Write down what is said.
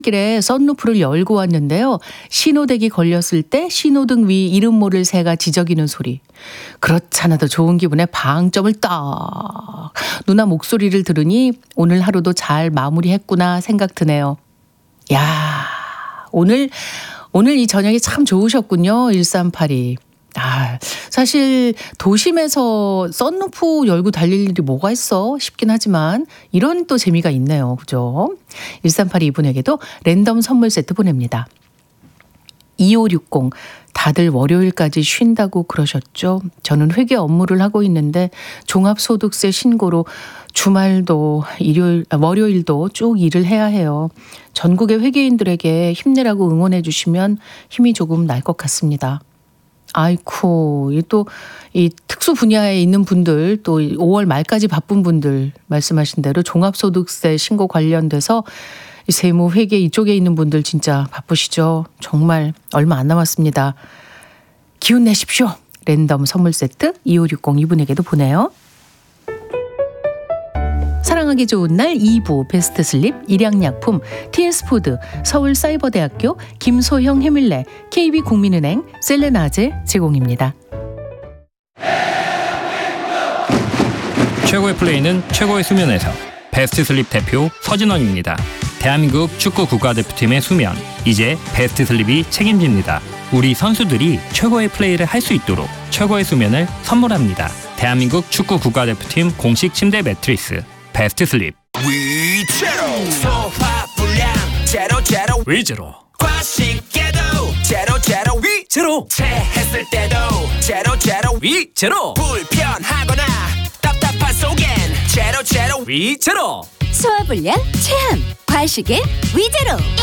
길에 썬루프를 열고 왔는데요. 신호대기 걸렸을 때 신호등 위 이름 모를 새가 지저귀는 소리. 그렇잖아도 좋은 기분에 방점을 딱. 누나 목소리를 들으니 오늘 하루도 잘 마무리했구나 생각 드네요. 야, 오늘 이 저녁이 참 좋으셨군요. 1382. 사실 도심에서 썬루프 열고 달릴 일이 뭐가 있어 싶긴 하지만 이런 또 재미가 있네요. 그죠? 1382분에게도 랜덤 선물 세트 보냅니다. 2560 다들 월요일까지 쉰다고 그러셨죠? 저는 회계 업무를 하고 있는데 종합소득세 신고로 주말도 월요일도 쭉 일을 해야 해요. 전국의 회계인들에게 힘내라고 응원해 주시면 힘이 조금 날 것 같습니다. 아이쿠, 이 특수 분야에 있는 분들, 또 5월 말까지 바쁜 분들, 말씀하신 대로 종합소득세 신고 관련돼서 세무 회계 이쪽에 있는 분들 진짜 바쁘시죠? 정말 얼마 안 남았습니다. 기운 내십시오. 랜덤 선물 세트 2560 이분에게도 보내요. 사랑하기 좋은 날 2부 베스트 슬립 일양약품 TS푸드 서울사이버대학교 김소형 해밀레 KB국민은행 셀레나제 제공입니다. 최고의 플레이는 최고의 수면에서. 베스트 슬립 대표 서진원입니다. 대한민국 축구 국가대표팀의 수면, 이제 베스트 슬립이 책임집니다. 우리 선수들이 최고의 플레이를 할 수 있도록 최고의 수면을 선물합니다. 대한민국 축구 국가대표팀 공식 침대 매트리스 베스트 슬립. 위제로 소화 불량 제로 위제로 과식에도 제로 위제로 체했을 때도 제로 위제로 불편하거나 답답한 속엔 제로 위제로 소화불량, 체함, 과식의 위제로